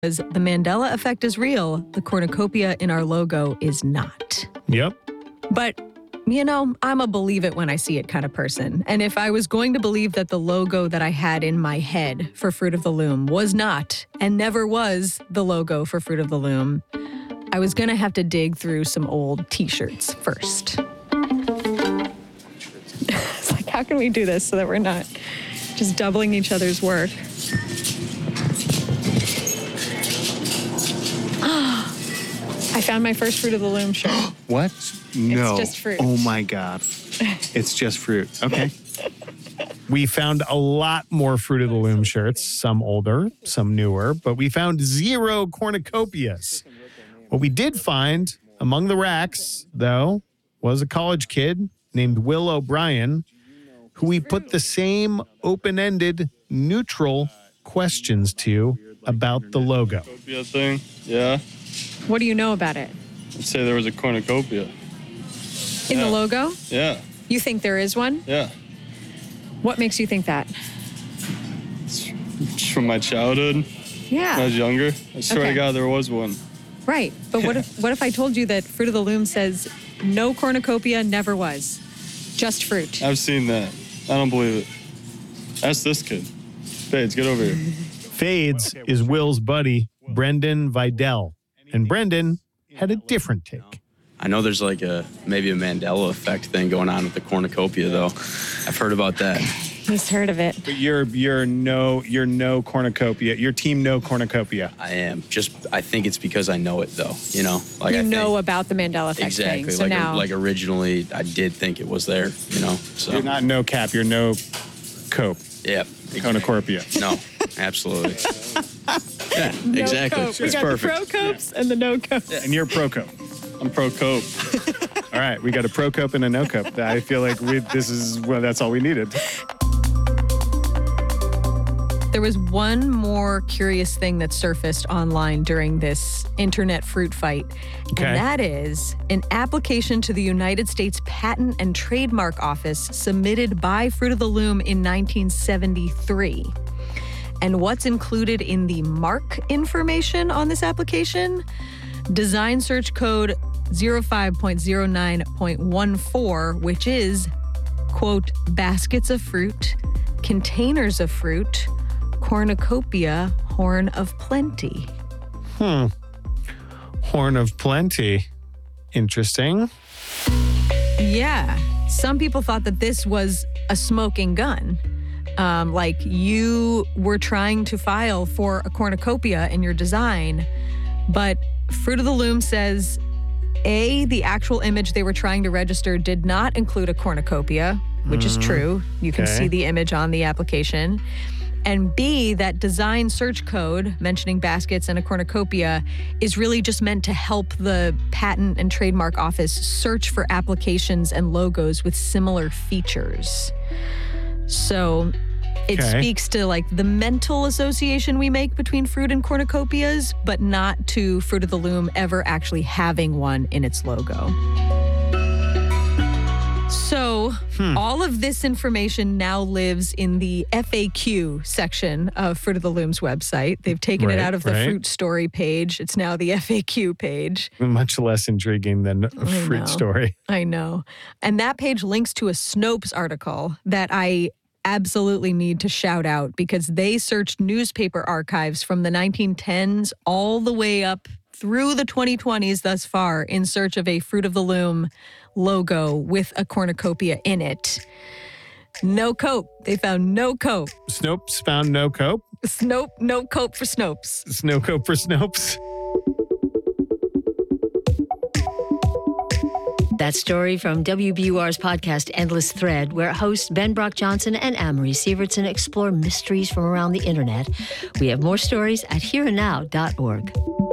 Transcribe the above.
Because the Mandela effect is real, the cornucopia in our logo is not. Yep. But, I'm a believe it when I see it kind of person. And if I was going to believe that the logo that I had in my head for Fruit of the Loom was not and never was the logo for Fruit of the Loom, I was going to have to dig through some old T-shirts first. It's like, how can we do this so that we're not just doubling each other's work? I found my first Fruit of the Loom shirt. What? No. It's just fruit. Oh my God. It's just fruit. Okay. We found a lot more Fruit of the Loom shirts, some older, some newer, but we found 0 cornucopias. What we did find among the racks, though, was a college kid named Will O'Brien, who we put the same open-ended, neutral questions to about the logo. Cornucopia thing, yeah. What do you know about it? I'd say there was a cornucopia. In the logo? Yeah. You think there is one? Yeah. What makes you think that? It's from my childhood. Yeah. When I was younger. I swear to God, there was one. Right. But what if I told you that Fruit of the Loom says no cornucopia, never was? Just fruit. I've seen that. I don't believe it. Ask this kid. Fades, get over here. Fades is Will's buddy, Brendan Vidal. And Brendan had a different take. I know there's like maybe a Mandela effect thing going on with the cornucopia, though. I've heard about that. He's heard of it. But you're no cornucopia. Your team no cornucopia. I am. I think it's because I know it, though. Like you know about the Mandela effect exactly. thing. So now, originally, I did think it was there. So you're not no cap. You're no cope. Yep. Cornucopia. No, absolutely. Yeah, no exactly. Cope. We It's got perfect. the pro copes and the no copes. Yeah. And you're pro cope. I'm pro cope. All right, we got a pro cope and a no cope. I feel like that's all we needed. There was one more curious thing that surfaced online during this internet fruit fight, Okay. and that is an application to the United States Patent and Trademark Office submitted by Fruit of the Loom in 1973. And what's included in the mark information on this application? Design search code 05.09.14, which is, quote, baskets of fruit, containers of fruit, cornucopia, horn of plenty. Horn of plenty. Interesting. Yeah. Some people thought that this was a smoking gun. Like you were trying to file for a cornucopia in your design, but Fruit of the Loom says, A, the actual image they were trying to register did not include a cornucopia, which is true. You can see the image on the application. And B, that design search code mentioning baskets and a cornucopia is really just meant to help the Patent and Trademark Office search for applications and logos with similar features. So it speaks to like the mental association we make between fruit and cornucopias, but not to Fruit of the Loom ever actually having one in its logo. So all of this information now lives in the FAQ section of Fruit of the Loom's website. They've taken it out of the fruit story page. It's now the FAQ page. Much less intriguing than a fruit story. I know. And that page links to a Snopes article that I absolutely need to shout out because they searched newspaper archives from the 1910s all the way up through the 2020s thus far in search of a Fruit of the Loom logo with a cornucopia in it. No cope. They found no cope. Snopes found no cope. No cope for Snopes. Snow cope for Snopes. That story from WBUR's podcast Endless Thread, where hosts Ben Brock Johnson and Amory Sievertson explore mysteries from around the internet. We have more stories at hereandnow.org.